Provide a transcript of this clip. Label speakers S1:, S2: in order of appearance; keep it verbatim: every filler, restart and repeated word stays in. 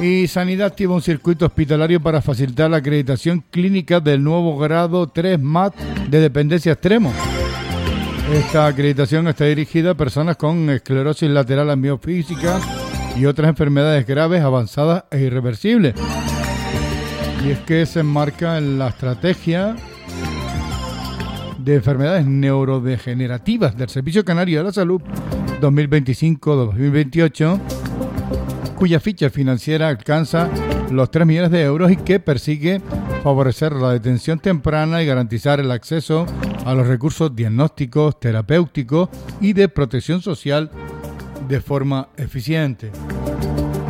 S1: Y Sanidad activa un circuito hospitalario para facilitar la acreditación clínica del nuevo grado tres M A T de dependencia extremo. Esta acreditación está dirigida a personas con esclerosis lateral amiofísica y otras enfermedades graves, avanzadas e irreversibles. Y es que se enmarca en la estrategia de enfermedades neurodegenerativas del Servicio Canario de la Salud dos mil veinticinco a dos mil veintiocho, cuya ficha financiera alcanza los tres millones de euros y que persigue favorecer la detención temprana y garantizar el acceso a los recursos diagnósticos, terapéuticos y de protección social de forma eficiente.